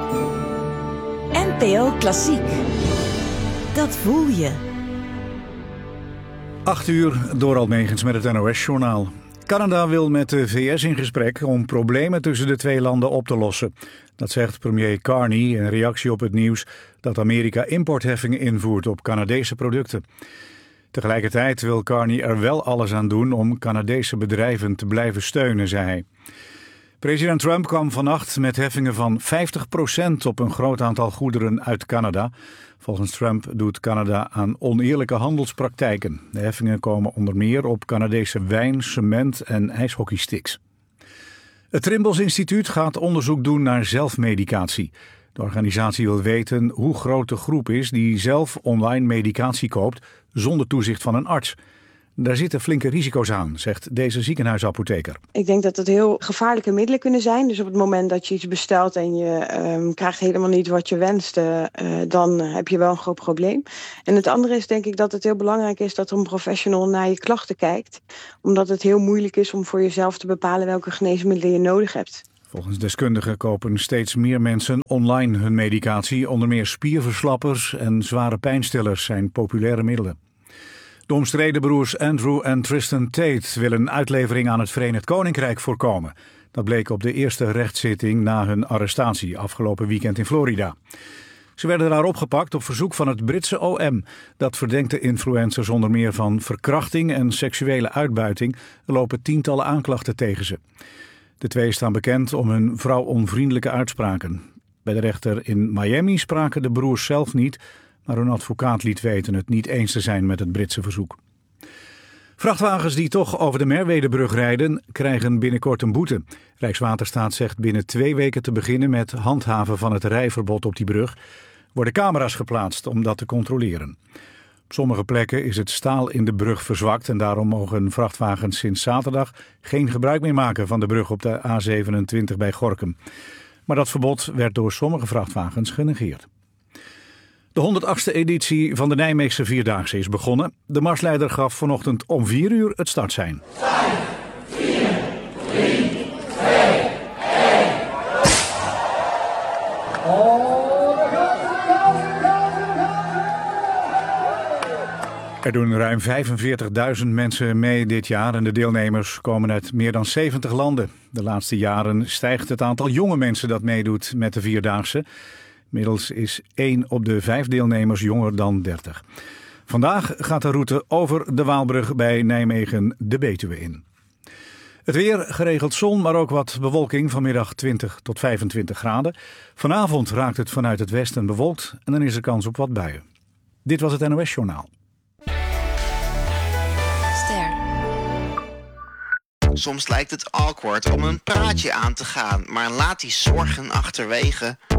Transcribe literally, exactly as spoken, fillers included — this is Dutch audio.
N P O Klassiek. Dat voel je. Acht uur door Almegens met het N O S-journaal. Canada wil met de V S in gesprek om problemen tussen de twee landen op te lossen. Dat zegt premier Carney in reactie op het nieuws dat Amerika importheffingen invoert op Canadese producten. Tegelijkertijd wil Carney er wel alles aan doen om Canadese bedrijven te blijven steunen, zei hij. President Trump kwam vannacht met heffingen van vijftig procent op een groot aantal goederen uit Canada. Volgens Trump doet Canada aan oneerlijke handelspraktijken. De heffingen komen onder meer op Canadese wijn, cement en ijshockeysticks. Het Trimbos Instituut gaat onderzoek doen naar zelfmedicatie. De organisatie wil weten hoe groot de groep is die zelf online medicatie koopt zonder toezicht van een arts. Daar zitten flinke risico's aan, zegt deze ziekenhuisapotheker. Ik denk dat het heel gevaarlijke middelen kunnen zijn. Dus op het moment dat je iets bestelt en je um, krijgt helemaal niet wat je wenst, uh, dan heb je wel een groot probleem. En het andere is denk ik dat het heel belangrijk is dat een professional naar je klachten kijkt. Omdat het heel moeilijk is om voor jezelf te bepalen welke geneesmiddelen je nodig hebt. Volgens deskundigen kopen steeds meer mensen online hun medicatie. Onder meer spierverslappers en zware pijnstillers zijn populaire middelen. De omstreden broers Andrew en Tristan Tate willen een uitlevering aan het Verenigd Koninkrijk voorkomen. Dat bleek op de eerste rechtszitting na hun arrestatie afgelopen weekend in Florida. Ze werden daar opgepakt op verzoek van het Britse O M. Dat verdenkt de influencers onder meer van verkrachting en seksuele uitbuiting. Er lopen tientallen aanklachten tegen ze. De twee staan bekend om hun vrouwonvriendelijke uitspraken. Bij de rechter in Miami spraken de broers zelf niet, maar hun advocaat liet weten het niet eens te zijn met het Britse verzoek. Vrachtwagens die toch over de Merwedebrug rijden, krijgen binnenkort een boete. Rijkswaterstaat zegt binnen twee weken te beginnen met handhaven van het rijverbod op die brug. Worden camera's geplaatst om dat te controleren. Op sommige plekken is het staal in de brug verzwakt en daarom mogen vrachtwagens sinds zaterdag geen gebruik meer maken van de brug op de A zevenentwintig bij Gorinchem. Maar dat verbod werd door sommige vrachtwagens genegeerd. De honderdachtste editie van de Nijmeegse Vierdaagse is begonnen. De marsleider gaf vanochtend om vier uur het startsein. vijf, vier, drie, twee, één. Er doen ruim vijfenveertigduizend mensen mee dit jaar en de deelnemers komen uit meer dan zeventig landen. De laatste jaren stijgt het aantal jonge mensen dat meedoet met de Vierdaagse. Inmiddels is één op de vijf deelnemers jonger dan dertig. Vandaag gaat de route over de Waalbrug bij Nijmegen de Betuwe in. Het weer, geregeld zon, maar ook wat bewolking, vanmiddag twintig tot vijfentwintig graden. Vanavond raakt het vanuit het westen bewolkt en dan is er kans op wat buien. Dit was het N O S-journaal. Ster. Soms lijkt het awkward om een praatje aan te gaan, maar laat die zorgen achterwege.